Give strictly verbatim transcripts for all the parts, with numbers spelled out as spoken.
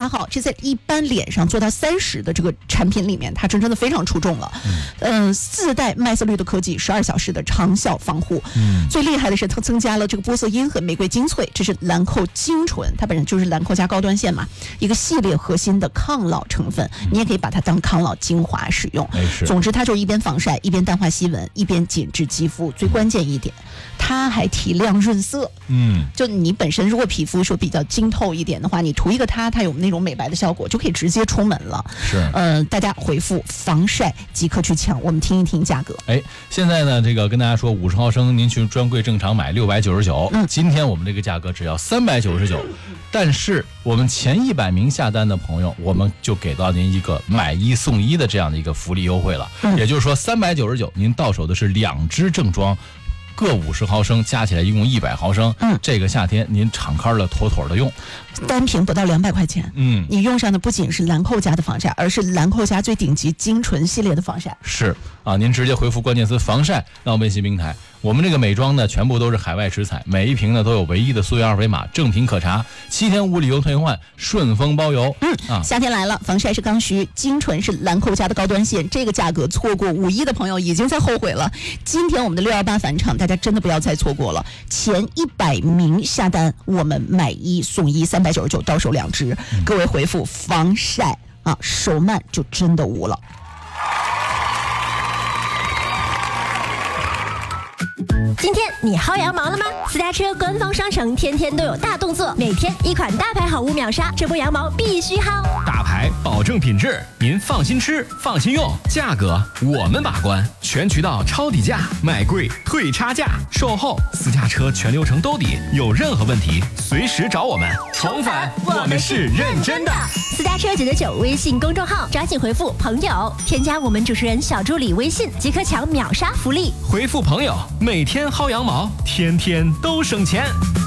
号，这在一般脸上做到三十的这个产品里面，它真真的非常出众了。嗯、呃，自带麦色绿的科技，十二小时的长效防护。嗯，最厉害的是它增加了这个玻色因和玫瑰精粹，这是兰蔻精纯，它本身就是兰蔻家高端线嘛，一个系列核心的抗老成分，你也可以把它当抗老精华使用。总之，它就是一边防晒，一边淡化细纹，一边紧致肌肤。最关键一点，它还提亮润色。嗯，就你本身如果皮肤说比较晶透一点的话，你涂一个它，它有那种美白的效果，就可以直接出门了。 是， 呃，大家回复防晒即刻去抢。我们听一听价格。 哎，现在呢，这个跟大家说，五十毫升您去专柜正常买六百九十九，嗯，今天我们这个价格只要三百九十九，但是我们前一百名下单的朋友，我们就给到您一个买一送一的这样的一个福利优惠了。嗯、也就是说，三百九十九，您到手的是两支正装。各五十毫升，加起来一共一百毫升。嗯，这个夏天您敞开了妥妥的用， 单瓶不到两百块钱。 嗯， 你用上的不仅是兰蔻家的防晒，而是兰蔻家最顶级精纯系列的防晒。 是啊，您直接回复关键词防晒到微信平台。我们这个美妆呢，全部都是海外食材，每一瓶呢都有唯一的溯源二维码，正品可查，七天无理由退换，顺丰包邮。 嗯啊，夏天来了，防晒是刚需，精纯是兰蔻家的高端线，这个价格错过五一的朋友已经在后悔了。今天我们的六幺八返场，大家真的不要再错过了。前一百名下单，我们买一送一，三百九十九到手两支。嗯、各位回复防晒啊，手慢就真的无了。 今天你薅羊毛了吗？私家车官方商城天天都有大动作，每天一款大牌好物秒杀，这波羊毛必须薅。 大牌保证品质，您放心吃，放心用，价格我们把关，全渠道抄底价，买贵退差价，售后私家车全流程兜底，有任何问题随时找我们。重返，我们是认真的。 私家车九九九微信公众号，抓紧回复朋友，添加我们主持人小助理微信，即可抢秒杀福利。 回复朋友，每天薅羊毛，天天都省钱。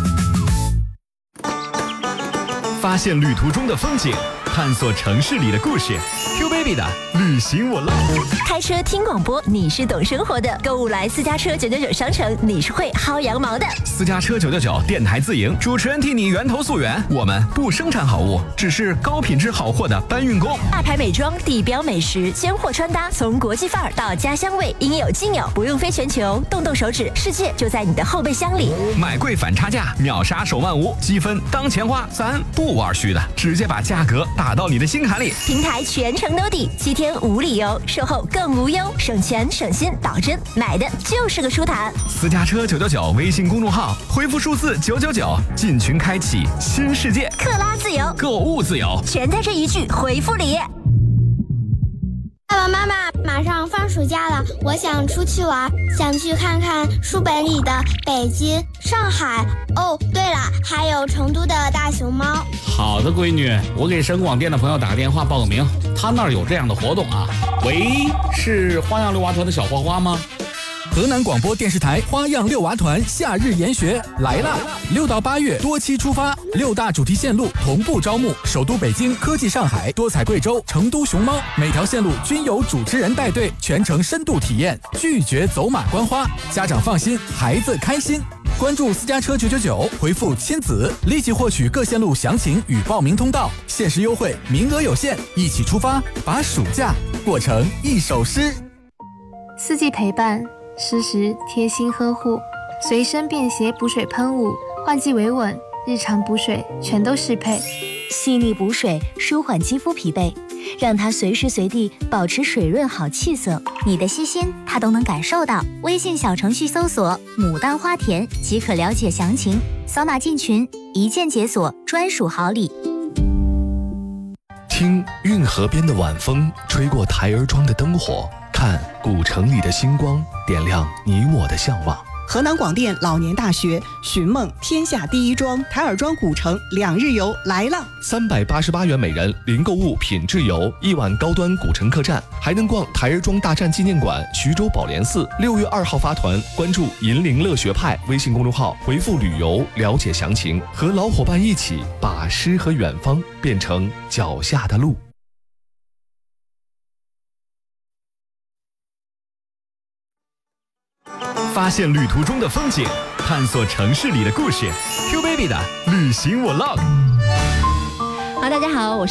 发现旅途中的风景，探索城市里的故事。Q Baby 的旅行我浪。 开车听广播，你是懂生活的；购物来私家车九九九商城，你是会薅羊毛的。 私家车九九九电台自营，主持人替你源头溯源。我们不生产好物，只是高品质好货的搬运工。 大牌美妆、地标美食、尖货穿搭，从国际范儿到家乡味，应有尽有，不用飞全球，动动手指，世界就在你的后备箱里。 买贵返差价，秒杀手慢无，积分当钱花，咱不玩虚的，直接把价格打到你的心坎里。 平台全程兜底，七天无理由，售后更无忧，省钱省心，保真买的就是个舒坦。 私家车九九九微信公众号，回复数字九九九，进群开启新世界， 克拉自由， 购物自由， 全在这一句回复里。 爸爸妈妈，马上放暑假了，我想出去玩，想去看看书本里的北京、上海。哦，对了，还有成都的大熊猫。 好的，闺女，我给省广电的朋友打个电话报个名，他那儿有这样的活动啊。喂，是花样六娃团的小花花吗？ 河南广播电视台花样六娃团夏日研学来了，六到八月多期出发，六大主题线路同步招募，首都北京、科技上海、多彩贵州、成都熊猫，每条线路均有主持人带队，全程深度体验，拒绝走马观花，家长放心，孩子开心。关注私家车九九九，回复亲子，立即获取各线路详情与报名通道，限时优惠，名额有限，一起出发，把暑假过成一首诗。 四季陪伴，适时贴心呵护，随身便携补水喷雾，换季维稳，日常补水全都适配。 细腻补水，舒缓肌肤疲惫，让它随时随地保持水润好气色。你的细心，它都能感受到。微信小程序搜索“牡丹花田”即可了解详情，扫码进群，一键解锁专属好礼。 听运河边的晚风吹过台儿庄的灯火，看古城里的星光点亮你我的向往。 河南广电老年大学寻梦天下第一庄台儿庄古城两日游来了， 三百八十八元每人，零购物品质游，一晚高端古城客栈，还能逛台儿庄大战纪念馆、徐州宝莲寺。六月二号发团，关注银铃乐学派微信公众号，回复旅游了解详情，和老伙伴一起把诗和远方变成脚下的路。 发现旅途中的风景，探索城市里的故事。Q Baby 的旅行我 log。 好，大家好，我是